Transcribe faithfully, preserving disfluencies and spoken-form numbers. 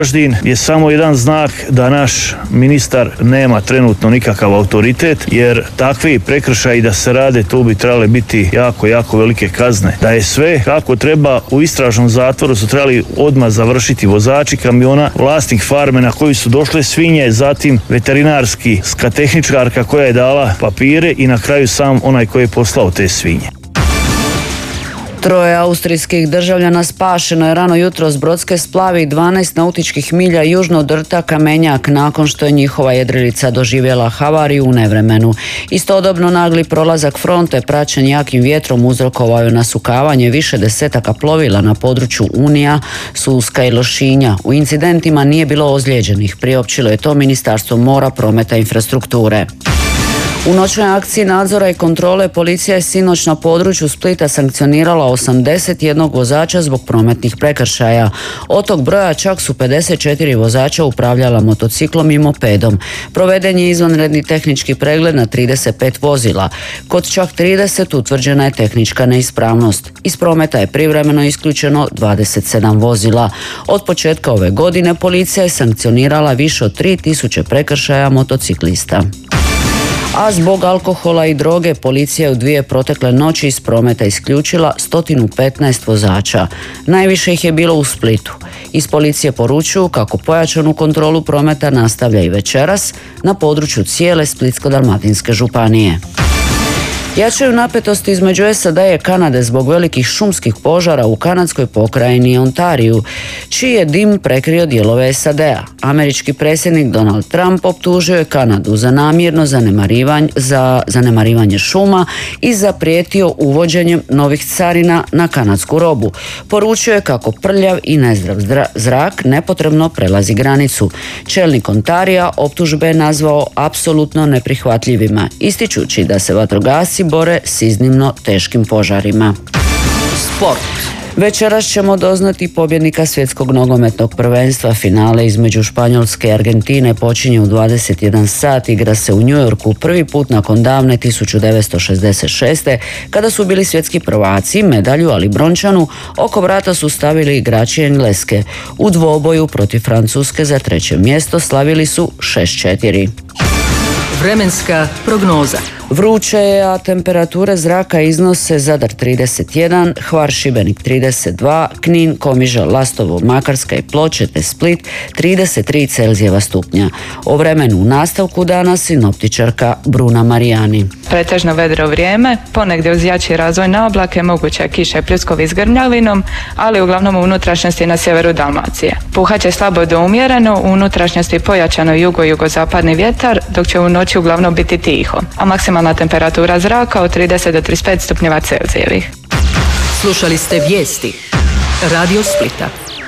Varaždin je samo jedan znak da naš ministar nema trenutno nikakav autoritet, jer takvi prekršaji da se rade, tu bi trebale biti jako, jako velike kazne. Da je sve kako treba, u istražnom zatvoru su trebali odmah završiti vozači kamiona, vlasnik farme na koju su došle svinje, zatim veterinarski tehničarka koja je dala papire i na kraju sam onaj koji je poslao te svinje. Troje austrijskih državljana spašeno je rano jutro s brodske splavi dvanaest nautičkih milja južno od rta Kamenjak nakon što je njihova jedrilica doživjela havariju u nevremenu. Istodobno nagli prolazak fronte praćen jakim vjetrom uzrokovao je nasukavanje više desetaka plovila na području Unija, Suska i Lošinja. U incidentima nije bilo ozlijeđenih, priopćilo je to Ministarstvo mora, prometa i infrastrukture. U noćnoj akciji nadzora i kontrole policija je sinoć na području Splita sankcionirala osamdeset jedan vozača zbog prometnih prekršaja. Od tog broja čak su pedeset četiri vozača upravljala motociklom i mopedom. Proveden je izvanredni tehnički pregled na trideset pet vozila. Kod čak trideset utvrđena je tehnička neispravnost. Iz prometa je privremeno isključeno dvadeset sedam vozila. Od početka ove godine policija je sankcionirala više od tri tisuće prekršaja motociklista. A zbog alkohola i droge policija je u dvije protekle noći iz prometa isključila sto petnaest vozača. Najviše ih je bilo u Splitu. Iz policije poručuju kako pojačanu kontrolu prometa nastavlja i večeras na području cijele Splitsko-dalmatinske županije. Jačaju napetosti između S A D-a i Kanade zbog velikih šumskih požara u kanadskoj pokrajini Ontariju, čiji je dim prekrio dijelove S A D-a. Američki predsjednik Donald Trump optužio je Kanadu za namjerno zanemarivanje, za zanemarivanje šuma i zaprijetio uvođenjem novih carina na kanadsku robu. Poručio je kako prljav i nezdrav zrak nepotrebno prelazi granicu. Čelnik Ontarija optužbe je nazvao apsolutno neprihvatljivima, ističući da se vatrogasci bore s iznimno teškim požarima. Sport. Večeras ćemo doznati pobjednika svjetskog nogometnog prvenstva. Finale između Španjolske i Argentine počinje u dvadeset jedan sat. Igra se u New Yorku prvi put nakon davne tisuću devetsto šezdeset šeste. kada su bili svjetski prvaci. Medalju, ali brončanu, oko vrata su stavili igrači Engleske. U dvoboju protiv Francuske za treće mjesto slavili su šest četiri. Vremenska prognoza. Vruće je, a temperature zraka iznose Zadar trideset jedan, Hvar, Šibenik trideset dva, Knin, Komiža, Lastovo, Makarska i Ploče te Split trideset tri Celzijeva stupnja. O vremenu u nastavku dana sinoptičarka Bruna Marijani. Pretežno vedro vrijeme, ponegdje uz jači razvoj na oblake, moguće kiše pljuskovi s grmljavinom, ali uglavnom u unutrašnjosti na sjeveru Dalmacije. Puhaće slabo do umjereno, u unutrašnjosti pojačano jugo-jugozapadni vjetar, dok će u noći uglavnom biti tiho, a maksimalna temperatura zraka od trideset do trideset pet stupnjeva Celzijevih. Slušali ste vijesti Radio Splita.